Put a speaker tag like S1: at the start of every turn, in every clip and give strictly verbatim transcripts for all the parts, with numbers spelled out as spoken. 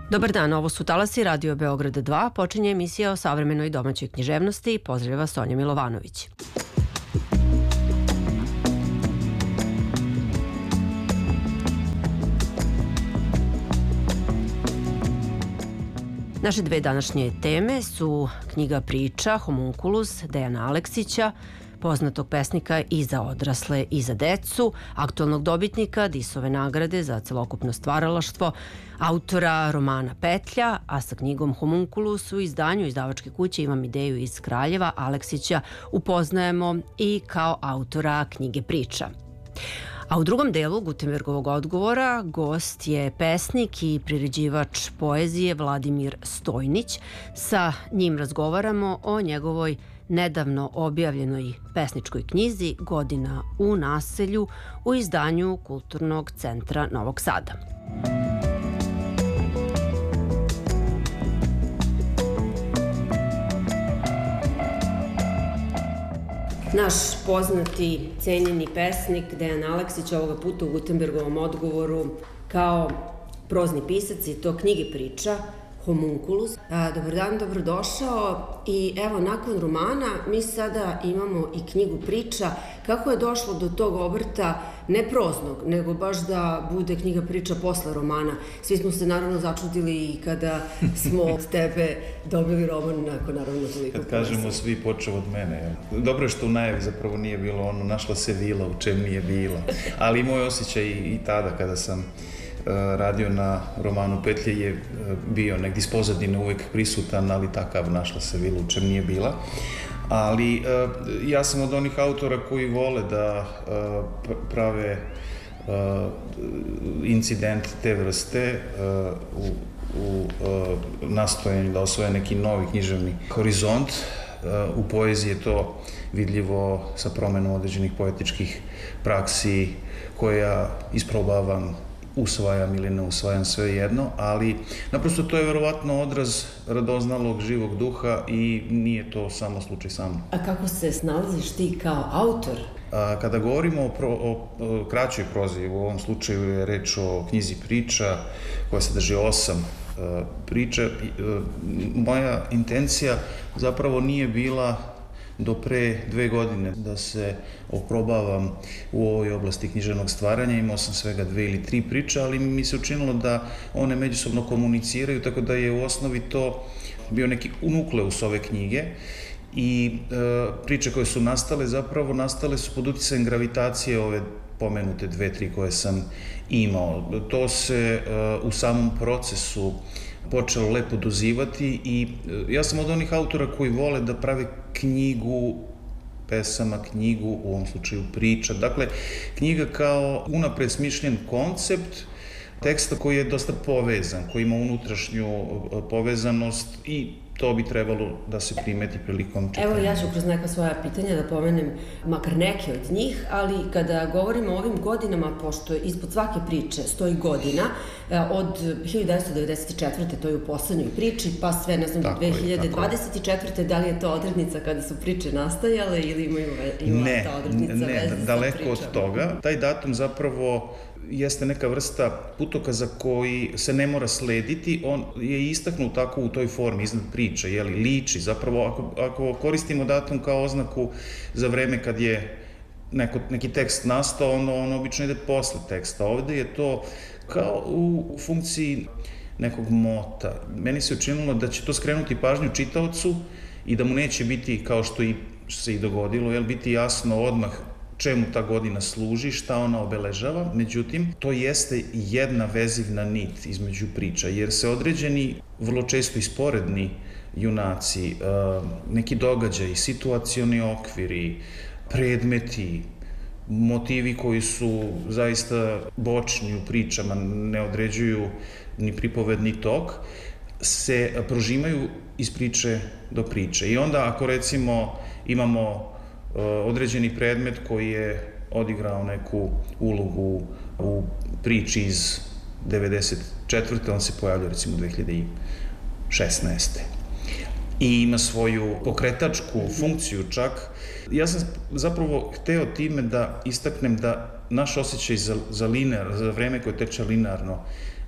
S1: Dobar dan, ovo su Talasi Radio Beograda dva, počinje emisija o savremenoj domaćoj književnosti i pozdravlja Sonja Milovanović. Naše dve današnje teme su knjiga priča Homunculus Dejana Aleksića, poznatog pesnika i za odrasle i za decu, aktualnog dobitnika Disove nagrade za celokupno stvaralaštvo, autora romana Petlja, a sa knjigom Homunculus u izdanju izdavačke kuće Imam ideju iz Kraljeva Aleksića upoznajemo i kao autora knjige priča. A u drugom delu Gutenbergovog odgovora gost je pesnik i priređivač poezije Vladimir Stojnić. Sa njim razgovaramo o njegovoj nedavno objavljenoj pesničkoj knjizi Godina u naselju u izdanju Kulturnog centra Novog Sada. Naš poznati, cenjeni pesnik Dejan Aleksić ovoga puta u Gutenbergovom odgovoru kao prozni pisac i to knjige priča Homunculus. Dobar dan, dobrodošao. I evo, nakon romana mi sada imamo i knjigu priča. Kako je došlo do tog obrta, ne proznog, nego baš da bude knjiga priča posle romana? Svi smo se naravno začudili i kada smo od tebe dobili roman nakon naravno toliko.
S2: Kad kažemo svi, počeo od mene. Dobro je što u najavi zapravo nije bilo ono našla se vila u čem nije bila. Ali moj osjećaj i tada kada sam radio na romanu Petlje je bio negdje iz pozadine uvek prisutan, ali takav našla se vila u čem nije bila. Ali ja sam od onih autora koji vole da prave incident te vrste u, u nastojanju da osvoje neki novi književni horizont. U poeziji je to vidljivo sa promenom određenih poetičkih praksi koje ja isprobavam, usvajam ili ne usvajam, sve jedno, ali naprosto to je verovatno odraz radoznalog živog duha i nije to samo slučaj sa mnom.
S1: A kako se snalaziš ti kao autor?
S2: A, kada govorimo o, pro, o, o kraćoj prozi, u ovom slučaju je reč o knjizi priča koja sadrži osam a, priča, a, moja intencija zapravo nije bila do pre dve godine da se oprobavam u ovoj oblasti književnog stvaranja. Imao sam svega dve ili tri priče, ali mi se učinilo da one međusobno komuniciraju, tako da je u osnovi to bio neki nukleus ove knjige i e, priče koje su nastale zapravo nastale su pod uticajem gravitacije ove pomenute dve, tri koje sam imao. To se e, u samom procesu počelo lepo dozivati i ja sam od onih autora koji vole da prave knjigu pesama, knjigu, u ovom slučaju priča. Dakle, knjiga kao unapred smišljen koncept teksta koji je dosta povezan, koji ima unutrašnju povezanost i to bi trebalo da se primeti prilikom čitanja.
S1: Evo, ja ću kroz neka svoja pitanja da pomenem makar neke od njih, ali kada govorimo o ovim godinama, pošto ispod svake priče stoji godina, od hiljadu devetsto devedeset četvrte to je u poslednjoj priči, pa sve, ne znam, do dve hiljade dvadeset četvrte da li je to odrednica kada su priče nastajale ili imaju, ima
S2: ne,
S1: ta odrednica
S2: ne,
S1: veze sa pričama?
S2: daleko od toga. Taj datum zapravo jeste neka vrsta putokaza koji se ne mora slediti, on je istaknut tako u toj formi, iznad priče, jeli, liči, zapravo ako, ako koristimo datum kao oznaku za vreme kad je neko, neki tekst nastao, ono, on obično ide posle teksta. Ovde je to kao u funkciji nekog mota. Meni se učinilo da će to skrenuti pažnju čitaocu i da mu neće biti, kao što i se i dogodilo, jel, biti jasno odmah čemu ta godina služi, šta ona obeležava. Međutim, to jeste jedna vezivna nit između priča, jer se određeni, vrlo često i sporedni junaci, neki događaji, situacioni okviri, predmeti, motivi koji su zaista bočni u pričama, ne određuju ni pripovedni tok, se prožimaju iz priče do priče. I onda ako recimo imamo određeni predmet koji je odigrao neku ulogu u priči iz devedeset četvrte on se pojavlja recimo dve hiljade šesnaeste i ima svoju pokretačku funkciju čak. Ja sam zapravo hteo time da istaknem da naš osjećaj za, za linear, za vreme koje teče linearno,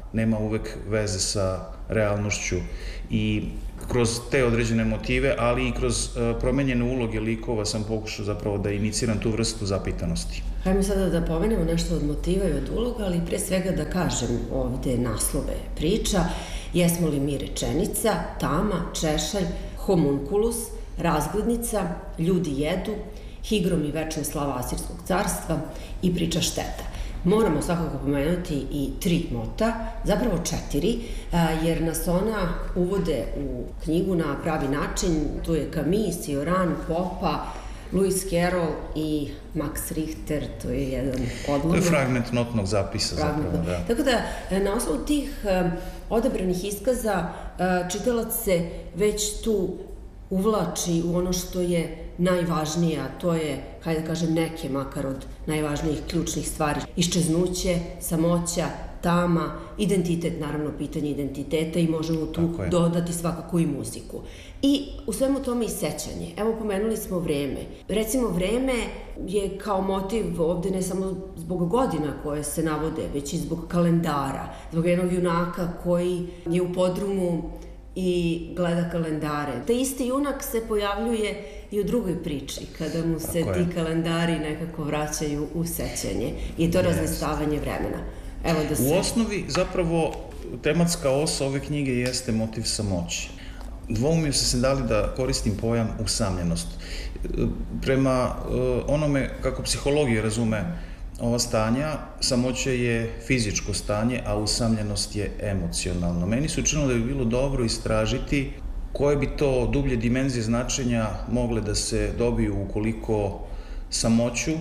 S2: nema uvek veze sa realnošću i kroz te određene motive, ali i kroz promenjene uloge likova sam pokušao zapravo da iniciram tu vrstu zapitanosti.
S1: Hajmo sada da pomenemo nešto od motiva i od uloga, ali pre svega da kažem ovde naslove priča. Jesmo li mi rečenica, tama, češalj, homunculus, razglednica, ljudi jedu, higrom i večna slava Asirskog carstva i priča šteta. Moramo svakako pomenuti i tri mota, zapravo četiri, jer nas ona uvode u knjigu na pravi način. Tu je Camus, Cioran, Popa, Lewis Carroll i Max Richter, to je jedan odlomak.
S2: To je fragment notnog zapisa zapravo, da.
S1: Tako da, na osnovu tih odabranih iskaza, čitalac se već tu uvlači u ono što je najvažnije, a to je, hajde da kažem, neke makar od najvažnijih ključnih stvari. Iščeznuće, samoća, tama, identitet, naravno pitanje identiteta i možemo tu dodati svakako i muziku. I u svemu tome i sećanje. Evo, pomenuli smo vreme. Recimo, vreme je kao motiv ovde ne samo zbog godina koje se navode, već i zbog kalendara, zbog jednog junaka koji je u podrumu i gleda kalendare. Taj isti junak se pojavljuje i u drugoj priči, kada mu se ti kalendari nekako vraćaju u sećanje i to razlistavanje vremena. Evo da se...
S2: U osnovi, zapravo, tematska osa ove knjige jeste motiv samoće. Dvoumio sam se da li da koristim pojam usamljenost. Prema onome kako psihologija razume ova stanja, samoća je fizičko stanje, a usamljenost je emocionalno. Meni se učinilo da bi bilo dobro istražiti koje bi to dublje dimenzije značenja mogle da se dobiju ukoliko samoću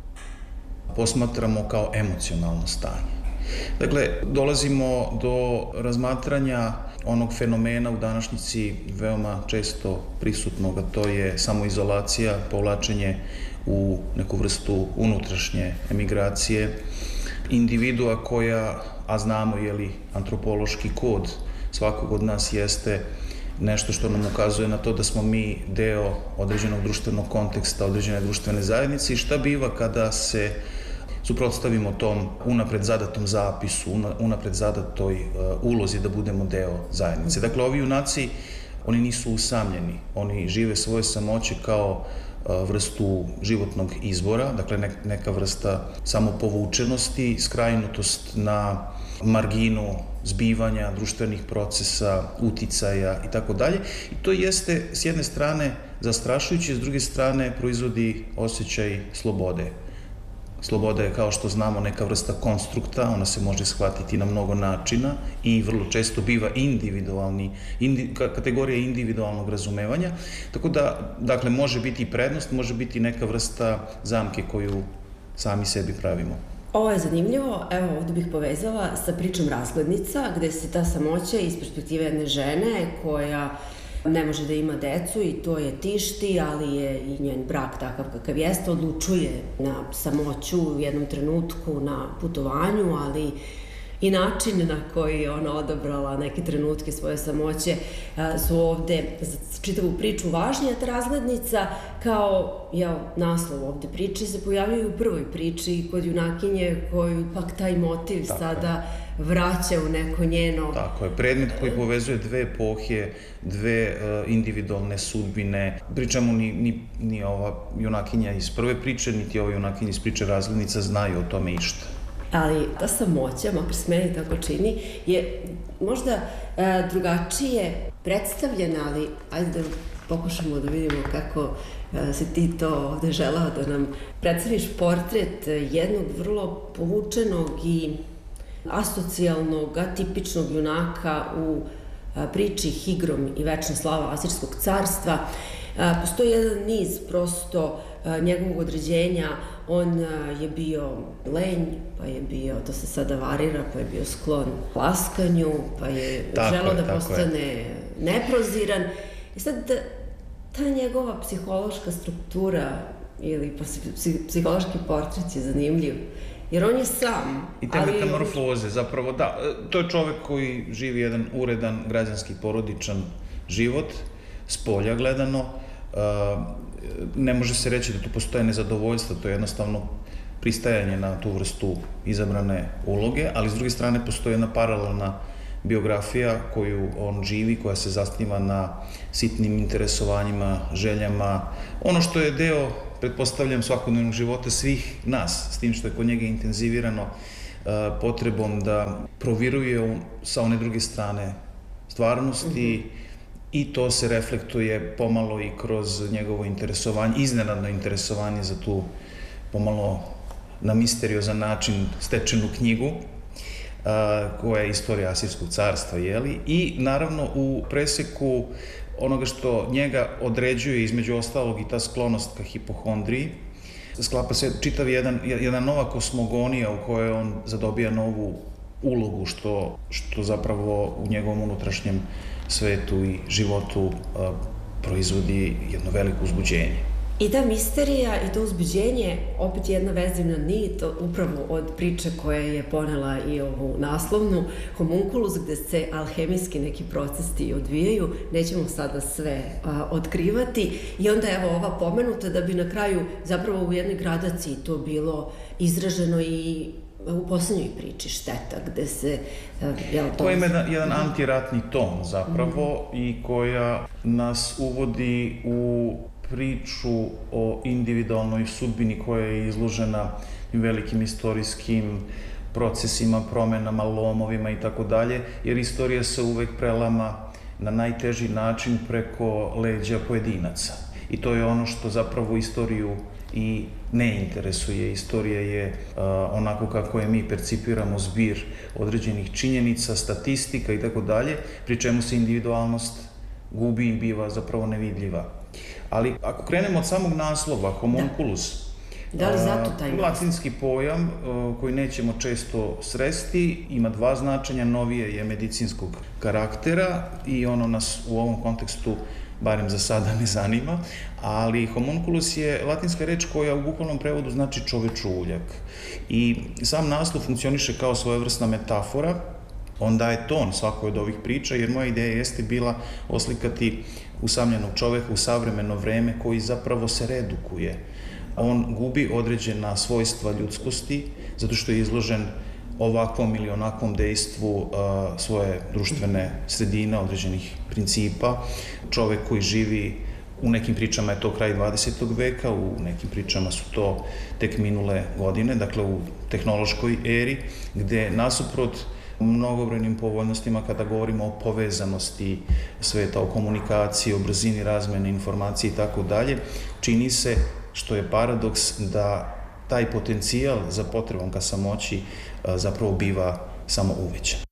S2: posmatramo kao emocionalno stanje. Dakle, dolazimo do razmatranja onog fenomena u današnjici veoma često prisutnog, a to je samoizolacija, povlačenje u neku vrstu unutrašnje emigracije, individua koja, a znamo je li antropološki kod svakog od nas jeste nešto što nam ukazuje na to da smo mi deo određenog društvenog konteksta, određene društvene zajednice i šta biva kada se suprotstavimo tom unapred zadatom zapisu, unapred zadatoj ulozi da budemo deo zajednice. Dakle, ovi junaci, oni nisu usamljeni, oni žive svoje samoće kao vrstu životnog izbora, dakle neka vrsta samopovučenosti, skrajnutost na marginu zbivanja, društvenih procesa, uticaja i tako dalje. I to jeste s jedne strane zastrašujuće, s druge strane proizvodi osjećaj slobode. Sloboda je, kao što znamo, neka vrsta konstrukta, ona se može shvatiti na mnogo načina i vrlo često biva individualni, indi, kategorija individualnog razumevanja, tako da, dakle, može biti i prednost, može biti neka vrsta zamke koju sami sebi pravimo.
S1: Ovo je zanimljivo, evo ovdje bih povezala sa pričom Razglednica, gde se ta samoća iz perspektive jedne žene koja ne može da ima decu i to je tišti, ali je i njen brak takav kakav jeste, odlučuje na samoću u jednom trenutku na putovanju, ali i način na koji je ona odabrala neke trenutke svoje samoće su ovde za čitavu priču važnija. Ta Razglednica kao jel, naslov ovde priče se pojavljaju u prvoj priči kod junakinje koju pak taj motiv Tako sada je. vraća u neko njeno...
S2: Tako je, predmet koji povezuje dve epohe, dve uh, individualne sudbine. Pričamo ni, ni, ni ova junakinja iz prve priče, niti ova junakinja iz priče Razglednica znaju o tome išta.
S1: Ali ta samoća, makar se meni tako čini, je možda e, drugačije predstavljena, ali ajde da pokušamo da vidimo kako e, si ti to ovde želao da nam predstaviš portret jednog vrlo povučenog i asocijalnog, atipičnog junaka u a, priči Higrom i večna slava Asirskog carstva. A, postoji jedan niz prosto a, njegovog određenja. On je bio lenj, pa je bio, to se sada varira, pa je bio sklon laskanju, pa je želeo da postane neproziran. I sad, ta njegova psihološka struktura ili psihološki portret je zanimljiv, jer on je sam.
S2: I te metamorfoze, zapravo, da. To je čovek koji živi jedan uredan, građanski, porodičan život, s polja gledano. Ne može se reći da tu postoje nezadovoljstva, to je jednostavno pristajanje na tu vrstu izabrane uloge, ali s druge strane postoji jedna paralelna biografija koju on živi, koja se zasniva na sitnim interesovanjima, željama, ono što je deo, pretpostavljam, svakodnevnog života svih nas, s tim što je kod njega intenzivirano potrebom da proviruje sa one druge strane stvarnosti, mm-hmm. i to se reflektuje pomalo i kroz njegovo interesovanje, iznenadno interesovanje za tu pomalo na misteriozan način stečenu knjigu, koja je istorija Asirskog carstva, jeli? I naravno u preseku onoga što njega određuje, između ostalog, i ta sklonost ka hipohondriji, sklapa se čitav jedan, jedna nova kosmogonija u kojoj on zadobija novu ulogu, što, što zapravo u njegovom unutrašnjem svetu i životu a, proizvodi jedno veliko uzbuđenje.
S1: I ta misterija i to uzbuđenje, opet jedna vezivna nit, upravo od priče koja je ponela i ovu naslovnu, Homunculus, gde se alhemijski neki procesi odvijaju, nećemo sada sve a, otkrivati. I onda evo ova pomenuta da bi na kraju zapravo u jednoj gradaciji to bilo izraženo i u poslednjoj priči Šteta, gde se... Jel, to...
S2: Koja ima jedan, jedan antiratni ton zapravo, mm. i koja nas uvodi u priču o individualnoj sudbini koja je izložena velikim istorijskim procesima, promenama, lomovima i tako dalje, jer istorija se uvek prelama na najteži način preko leđa pojedinaca. I to je ono što zapravo istoriju i ne interesuje. Istorija je uh, onako kako je mi percipiramo zbir određenih činjenica, statistika i tako dalje, pri čemu se individualnost gubi i biva zapravo nevidljiva. Ali ako krenemo od samog naslova, homunculus,
S1: da. Da li zato taj naslov?
S2: Latinski pojam koji nećemo često sresti, ima dva značenja, novije je medicinskog karaktera i ono nas u ovom kontekstu barem za sada ne zanima, ali homunculus je latinska reč koja u bukvalnom prevodu znači čovečuljak. I sam naslov funkcioniše kao svojevrsna metafora, on daje ton svakoj od ovih priča, jer moja ideja jeste bila oslikati usamljenog čoveka u savremeno vreme koji zapravo se redukuje. On gubi određena svojstva ljudskosti, zato što je izložen ovakvom ili onakvom dejstvu a, svoje društvene sredine, određenih principa. Čovek koji živi, u nekim pričama je to kraj dvadesetog veka, u nekim pričama su to tek minule godine, dakle u tehnološkoj eri, gde nasuprot mnogobrojnim povoljnostima kada govorimo o povezanosti sveta, o komunikaciji, o brzini razmene informacije i tako dalje, čini se, što je paradoks, da taj potencijal za potrebom ka samoći zapravo biva samo uvećan.